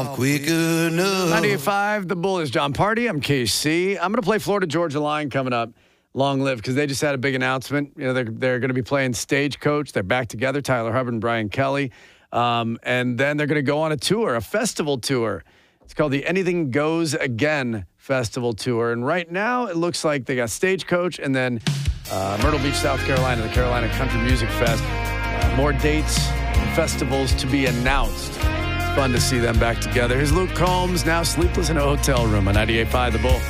Quick enough. 98.5, The Bull is John Party. I'm KC. I'm going to play Florida Georgia Line coming up. Long live, because they just had a big announcement. You know, they're going to be playing Stagecoach. They're back together, Tyler Hubbard and Brian Kelly. And then they're going to go on a tour, a festival tour. It's called the Anything Goes Again Festival Tour. And right now, it looks like they got Stagecoach and then Myrtle Beach, South Carolina, the Carolina Country Music Fest. More dates and festivals to be announced. It's fun to see them back together. Here's Luke Combs, now sleepless in a hotel room on 98.5 The Bull.